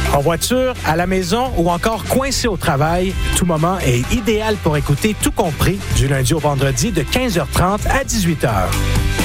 En voiture, à la maison ou encore coincé au travail, tout moment est idéal pour écouter Tout compris du lundi au vendredi de 15h30 à 18h.